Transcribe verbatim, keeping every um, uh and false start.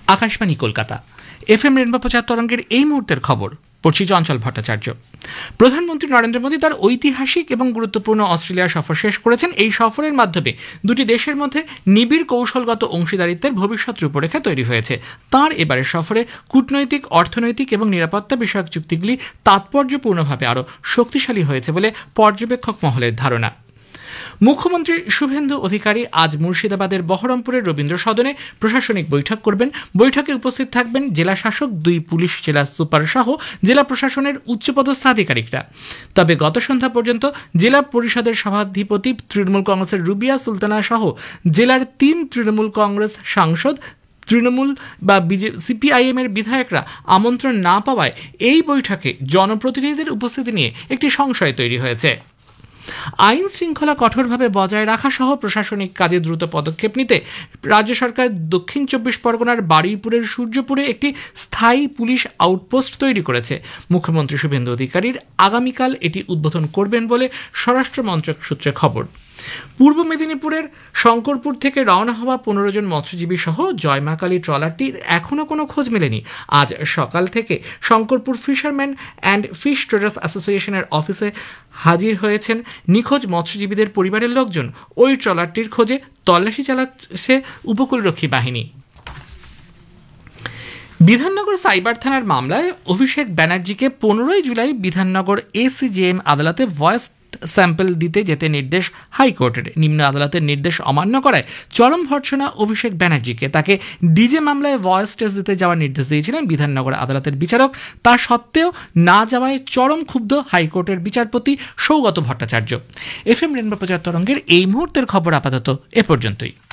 Akashvani Kolkata, F M rainbow প্রচার তরঙ্গের এই মুহূর্তের খবর পড়ছি চঞ্চল ভট্টাচার্য। প্রধানমন্ত্রী নরেন্দ্র মোদী তার ঐতিহাসিক এবং গুরুত্বপূর্ণ অস্ট্রেলিয়া সফর শেষ করেছেন। এই সফরের মাধ্যমে দুটি দেশের মধ্যে নিবিড় কৌশলগত অংশীদারিত্বের ভবিষ্যৎ রূপরেখা তৈরি হয়েছে। তার এবারের সফরে কূটনৈতিক, অর্থনৈতিক এবং নিরাপত্তা বিষয়ক চুক্তিগুলি তাৎপর্যপূর্ণভাবে আরও শক্তিশালী হয়েছে বলে পর্যবেক্ষক মহলের ধারণা। মুখ্যমন্ত্রী শুভেন্দু অধিকারী আজ মুর্শিদাবাদের বহরমপুরের রবীন্দ্র সদনে প্রশাসনিক বৈঠক করবেন। বৈঠকে উপস্থিত থাকবেন জেলা শাসক, দুই পুলিশ জেলা সুপার সহ জেলা প্রশাসনের উচ্চপদস্থ আধিকারিকরা। তবে গত সন্ধ্যা পর্যন্ত জেলা পরিষদের সভাধিপতি তৃণমূল কংগ্রেসের রুবিয়া সুলতানা সহ জেলার তিন তৃণমূল কংগ্রেস সাংসদ, তৃণমূল বা সিপিআইএম এর বিধায়করা আমন্ত্রণ না পাওয়ায় এই বৈঠকে জনপ্রতিনিধিদের উপস্থিতি নিয়ে একটি সংশয় তৈরি হয়েছে। আইন শৃঙ্খলা কঠোরভাবে বজায় রাখা সহ প্রশাসনিক কাজে দ্রুত পদক্ষেপ নিতে রাজ্য সরকার দক্ষিণ চব্বিশ পরগনার বারুইপুরের সূর্যপুরে একটি স্থায়ী পুলিশ আউটপোস্ট তৈরি করেছে। মুখ্যমন্ত্রী শুভেন্দু অধিকারীর আগামীকাল এটি উদ্বোধন করবেন বলে স্বরাষ্ট্র মন্ত্রক সূত্রে খবর। পূর্ব মেদিনীপুরের শঙ্করপুর থেকে রওনা হওয়া পনেরো জন মৎস্যজীবী সহ জয়মাকালী ট্রলারটির এখনও কোনো খোঁজ মেলেনি। আজ সকাল থেকে Shankarpur fisherman and fish traders অ্যাসোসিয়েশনের অফিসে হাজির হয়েছেন নিখোঁজ মৎস্যজীবীদের পরিবারের লোকজন। ওই ট্রলারটির খোঁজে তল্লাশি চালাচ্ছে উপকূলরক্ষী বাহিনী। বিধাননগর সাইবার থানার মামলায় অভিষেক ব্যানার্জিকে পনেরোই জুলাই বিধাননগর এসিজেএম আদালতে ভয়েস স্যাম্পল দিতে যেতে নির্দেশ হাইকোর্টের। নিম্ন আদালতের নির্দেশ অমান্য করায় চরম ভর্ৎসনা অভিষেক ব্যানার্জিকে। তাকে ডিজে মামলায় ভয়েস টেস্ট দিতে যাওয়ার নির্দেশ দিয়েছিলেন বিধাননগর আদালতের বিচারক। তা সত্ত্বেও না যাওয়ায় চরম ক্ষুব্ধ হাইকোর্টের বিচারপতি Saugata Bhattacharya. F M rainbow প্রচার তরঙ্গের এই মুহূর্তের খবর আপাতত এ পর্যন্তই।